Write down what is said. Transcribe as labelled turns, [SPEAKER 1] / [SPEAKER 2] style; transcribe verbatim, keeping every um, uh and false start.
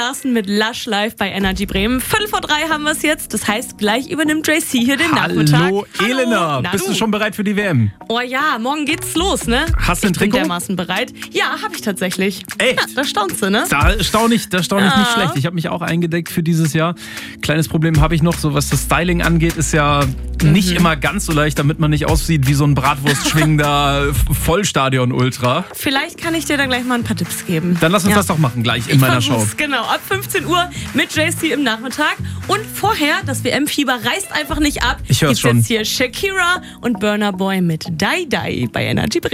[SPEAKER 1] Larsen mit Lush live bei Energy Bremen. Viertel vor drei haben wir es jetzt. Das heißt, gleich übernimmt J C hier den
[SPEAKER 2] Hallo,
[SPEAKER 1] Nachmittag.
[SPEAKER 2] Hallo Elena,
[SPEAKER 1] Na,
[SPEAKER 2] bist
[SPEAKER 1] du
[SPEAKER 2] du schon bereit für die W M?
[SPEAKER 1] Oh ja, morgen geht's los, ne?
[SPEAKER 2] Hast du ein
[SPEAKER 1] ich bin
[SPEAKER 2] Trikot?
[SPEAKER 1] dermaßen bereit. Ja, habe ich tatsächlich.
[SPEAKER 2] Echt?
[SPEAKER 1] Ja, da staunst du, ne?
[SPEAKER 2] Da staune ich, da staune ich
[SPEAKER 1] Ja.
[SPEAKER 2] nicht schlecht. Ich habe mich auch eingedeckt für dieses Jahr. Kleines Problem habe ich noch, so was das Styling angeht, ist ja nicht
[SPEAKER 1] Mhm.
[SPEAKER 2] immer ganz so leicht, damit man nicht aussieht wie so ein Bratwurst-schwingender Vollstadion-Ultra.
[SPEAKER 1] Vielleicht kann ich dir da gleich mal ein paar Tipps geben.
[SPEAKER 2] Dann lass uns
[SPEAKER 1] Ja.
[SPEAKER 2] das doch machen, gleich in
[SPEAKER 1] Ich
[SPEAKER 2] meiner Show.
[SPEAKER 1] versuch's, genau, ab fünfzehn Uhr mit J C im Nachmittag. Und vorher, das W M-Fieber reißt einfach nicht ab.
[SPEAKER 2] Ich hör's
[SPEAKER 1] Gibt's
[SPEAKER 2] schon.
[SPEAKER 1] jetzt hier Shakira und Burna Boy mit Die Die bei Energy Bremen.